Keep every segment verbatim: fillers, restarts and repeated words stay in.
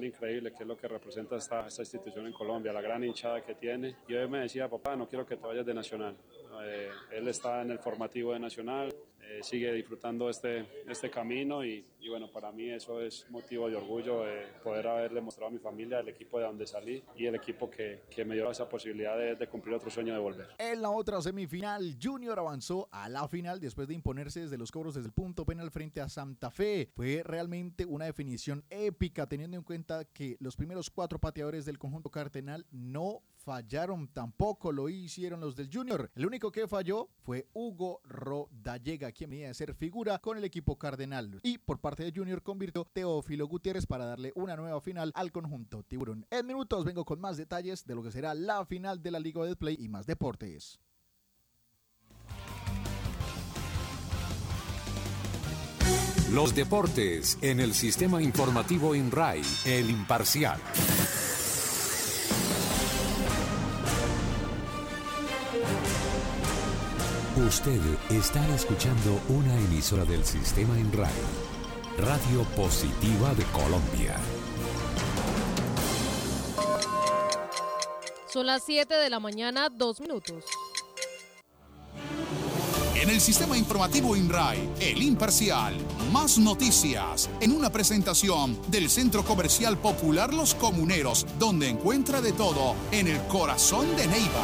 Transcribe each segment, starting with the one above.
increíble, que es lo que representa esta, esta institución en Colombia, la gran hinchada que tiene. Y hoy me decía, papá, no quiero que te vayas de Nacional. Eh, él está en el formativo de Nacional, eh, sigue disfrutando este, este camino y, y bueno, para mí eso es motivo de orgullo, eh, poder haberle mostrado a mi familia el equipo de donde salí y el equipo que, que me dio esa posibilidad de, de cumplir otro sueño de volver. En la otra semifinal, Junior avanzó a la final después de imponerse desde los cobros desde el punto penal frente a Santa Fe. Fue realmente una definición épica, teniendo en cuenta que los primeros cuatro pateadores del conjunto cardenal no fallaron, tampoco lo hicieron los del Junior. El único que falló fue Hugo Rodallega, quien venía de ser figura con el equipo cardenal. Y por parte de Junior convirtió Teófilo Gutiérrez para darle una nueva final al conjunto tiburón. En minutos vengo con más detalles de lo que será la final de la Liga de Play y más deportes. Los deportes en el sistema informativo INRAI, El Imparcial. Usted está escuchando una emisora del sistema INRAI, Radio Positiva de Colombia. Son las siete de la mañana, dos minutos. En el sistema informativo INRAI, El Imparcial, más noticias en una presentación del Centro Comercial Popular Los Comuneros, donde encuentra de todo en el corazón de Neiva.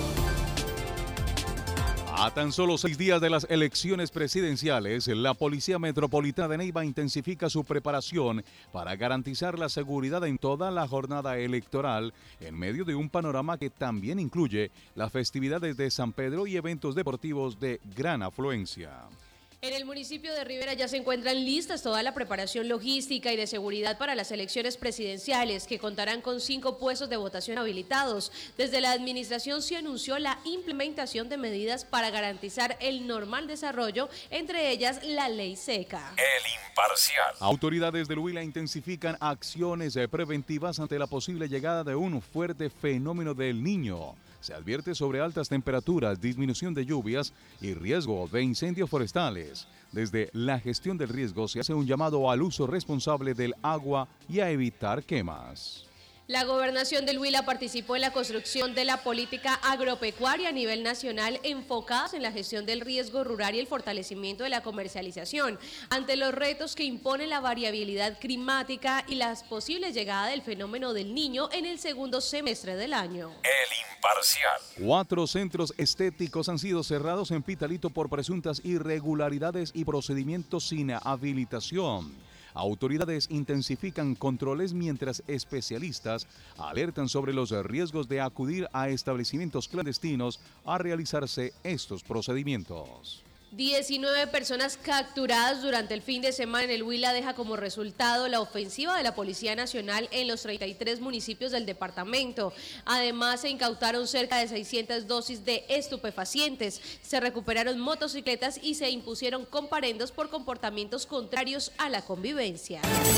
A tan solo seis días de las elecciones presidenciales, la Policía Metropolitana de Neiva intensifica su preparación para garantizar la seguridad en toda la jornada electoral, en medio de un panorama que también incluye las festividades de San Pedro y eventos deportivos de gran afluencia. En el municipio de Rivera ya se encuentran listas toda la preparación logística y de seguridad para las elecciones presidenciales, que contarán con cinco puestos de votación habilitados. Desde la administración se anunció la implementación de medidas para garantizar el normal desarrollo, entre ellas la ley seca. El Imparcial. Autoridades del Huila intensifican acciones preventivas ante la posible llegada de un fuerte fenómeno del Niño. Se advierte sobre altas temperaturas, disminución de lluvias y riesgo de incendios forestales. Desde la gestión del riesgo se hace un llamado al uso responsable del agua y a evitar quemas. La Gobernación del Huila participó en la construcción de la política agropecuaria a nivel nacional, enfocadas en la gestión del riesgo rural y el fortalecimiento de la comercialización, ante los retos que impone la variabilidad climática y las posibles llegadas del fenómeno del Niño en el segundo semestre del año. El Imparcial. Cuatro centros estéticos han sido cerrados en Pitalito por presuntas irregularidades y procedimientos sin habilitación. Autoridades intensifican controles mientras especialistas alertan sobre los riesgos de acudir a establecimientos clandestinos a realizarse estos procedimientos. diecinueve personas capturadas durante el fin de semana en el Huila deja como resultado la ofensiva de la Policía Nacional en los treinta y tres municipios del departamento. Además, se incautaron cerca de seiscientas dosis de estupefacientes, se recuperaron motocicletas y se impusieron comparendos por comportamientos contrarios a la convivencia.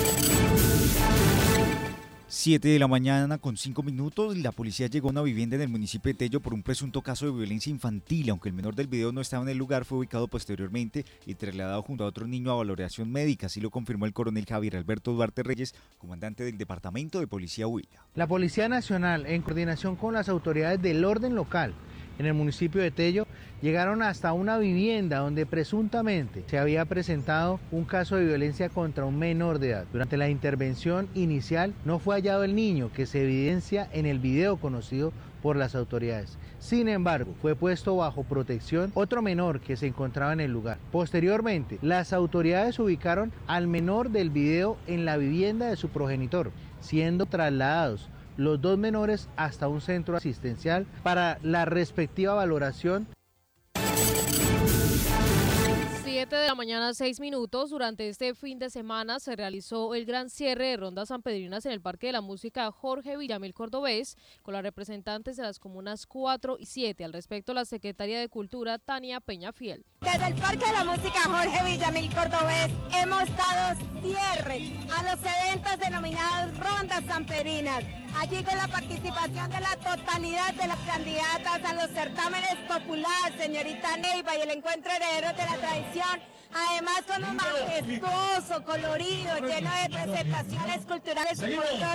siete de la mañana con cinco minutos, la policía llegó a una vivienda en el municipio de Tello por un presunto caso de violencia infantil. Aunque el menor del video no estaba en el lugar, fue ubicado posteriormente y trasladado junto a otro niño a valoración médica. Así lo confirmó el coronel Javier Alberto Duarte Reyes, comandante del Departamento de Policía Huila. La Policía Nacional, en coordinación con las autoridades del orden local en el municipio de Tello, llegaron hasta una vivienda donde presuntamente se había presentado un caso de violencia contra un menor de edad. Durante la intervención inicial no fue hallado el niño, que se evidencia en el video conocido por las autoridades. Sin embargo, fue puesto bajo protección otro menor que se encontraba en el lugar. Posteriormente, las autoridades ubicaron al menor del video en la vivienda de su progenitor, siendo trasladados los dos menores hasta un centro asistencial para la respectiva valoración. siete de la mañana, seis minutos. Durante este fin de semana se realizó el gran cierre de rondas sanpedrinas en el Parque de la Música Jorge Villamil Cordobés, con las representantes de las comunas cuatro y siete. Al respecto, la secretaria de Cultura, Tania Peñafiel. Desde el Parque de la Música Jorge Villamil Cordobés hemos dado cierre a los eventos denominados rondas sanpedrinas. Allí con la participación de la totalidad de las candidatas a los certámenes populares, señorita Neiva, y el encuentro herederos de la tradición, además con un majestuoso, colorido, lleno de presentaciones culturales y folclóricas